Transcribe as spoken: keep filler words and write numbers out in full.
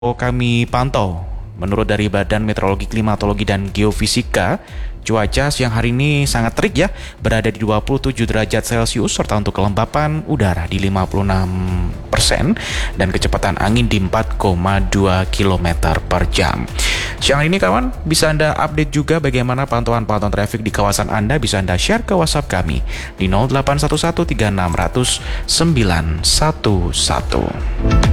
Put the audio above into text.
Kami pantau, menurut dari Badan Meteorologi, Klimatologi, dan Geofisika, cuaca siang hari ini sangat terik ya, berada di dua puluh tujuh derajat Celcius, serta untuk kelembapan udara di lima puluh enam persen, dan kecepatan angin di empat koma dua kilometer per jam. Siang ini kawan, bisa Anda update juga bagaimana pantauan-pantauan traffic di kawasan Anda, bisa Anda share ke WhatsApp kami di nol delapan satu satu tiga enam nol nol sembilan satu satu.